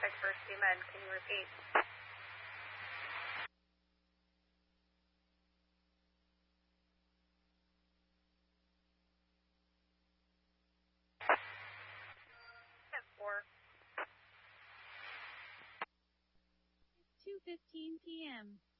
traffic for 2 men. Can you repeat? At 4. 2:15 p.m.